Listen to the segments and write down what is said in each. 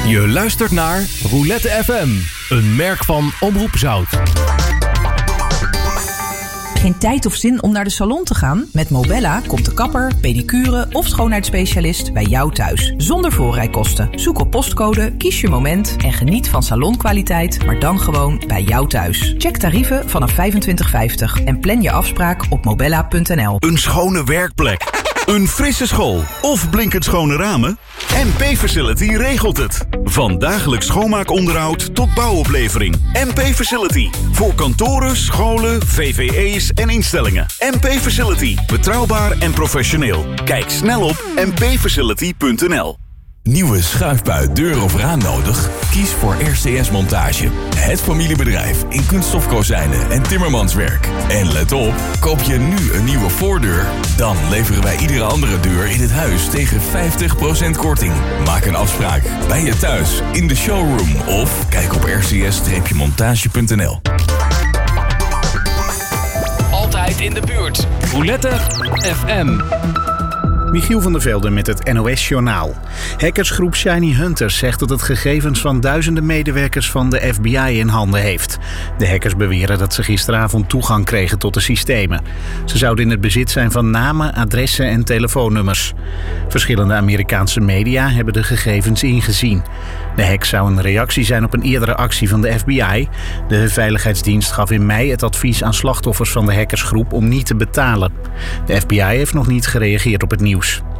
Je luistert naar Roulette FM, een merk van Omroep Zout. Geen tijd of zin om naar de salon te gaan? Met Mobella komt de kapper, pedicure of schoonheidsspecialist bij jou thuis. Zonder voorrijkosten. Zoek op postcode, kies je moment en geniet van salonkwaliteit, maar dan gewoon bij jou thuis. Check tarieven vanaf €25,50 en plan je afspraak op mobella.nl. Een schone werkplek, een frisse school of blinkend schone ramen? MP Facility regelt het. Van dagelijks schoonmaakonderhoud tot bouwoplevering. MP Facility. Voor kantoren, scholen, VVE's en instellingen. MP Facility. Betrouwbaar en professioneel. Kijk snel op mpfacility.nl. Nieuwe schuifbui, deur of raam nodig? Kies voor RCS Montage. Het familiebedrijf in kunststofkozijnen en timmermanswerk. En let op, koop je nu een nieuwe voordeur? Dan leveren wij iedere andere deur in het huis tegen 50% korting. Maak een afspraak bij je thuis, in de showroom of kijk op rcs-montage.nl. Altijd in de buurt. Roulette FM. Michiel van der Velde met het NOS-journaal. Hackersgroep Shiny Hunters zegt dat het gegevens van duizenden medewerkers van de FBI in handen heeft. De hackers beweren dat ze gisteravond toegang kregen tot de systemen. Ze zouden in het bezit zijn van namen, adressen en telefoonnummers. Verschillende Amerikaanse media hebben de gegevens ingezien. De hack zou een reactie zijn op een eerdere actie van de FBI. De Veiligheidsdienst gaf in mei het advies aan slachtoffers van de hackersgroep om niet te betalen. De FBI heeft nog niet gereageerd op het nieuws.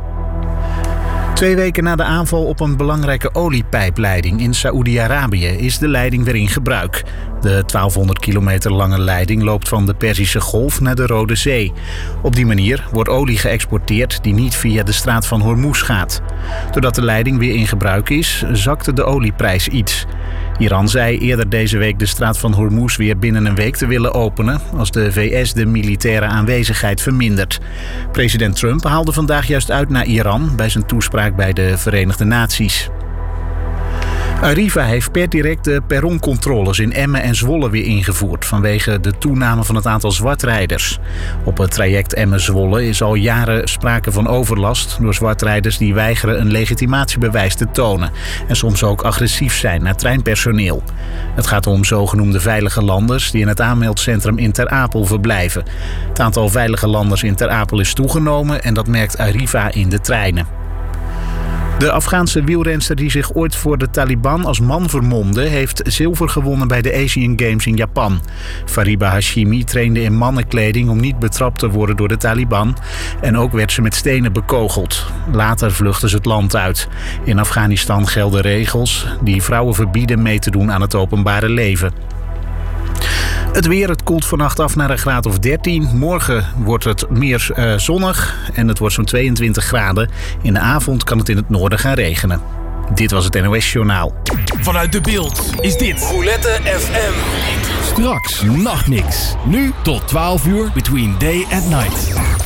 2 weken na de aanval op een belangrijke oliepijpleiding in Saoedi-Arabië is de leiding weer in gebruik. De 1200 kilometer lange leiding loopt van de Perzische Golf naar de Rode Zee. Op die manier wordt olie geëxporteerd die niet via de straat van Hormuz gaat. Doordat de leiding weer in gebruik is, zakte de olieprijs iets. Iran zei eerder deze week de straat van Hormuz weer binnen een week te willen openen als de VS de militaire aanwezigheid vermindert. President Trump haalde vandaag juist uit naar Iran bij zijn toespraak bij de Verenigde Naties. Arriva heeft per direct de perroncontroles in Emmen en Zwolle weer ingevoerd vanwege de toename van het aantal zwartrijders. Op het traject Emmen-Zwolle is al jaren sprake van overlast door zwartrijders die weigeren een legitimatiebewijs te tonen en soms ook agressief zijn naar treinpersoneel. Het gaat om zogenoemde veilige landers die in het aanmeldcentrum in Ter Apel verblijven. Het aantal veilige landers in Ter Apel is toegenomen en dat merkt Arriva in de treinen. De Afghaanse wielrenster die zich ooit voor de Taliban als man vermomde, heeft zilver gewonnen bij de Asian Games in Japan. Fariba Hashimi trainde in mannenkleding om niet betrapt te worden door de Taliban. En ook werd ze met stenen bekogeld. Later vluchtte ze het land uit. In Afghanistan gelden regels die vrouwen verbieden mee te doen aan het openbare leven. Het weer, het koelt vannacht af naar een graad of 13. Morgen wordt het meer zonnig en het wordt zo'n 22 graden. In de avond kan het in het noorden gaan regenen. Dit was het NOS Journaal. Vanuit de Beeld is dit Roulette FM. Straks Nachtmix. Nu tot 12 uur between day and night.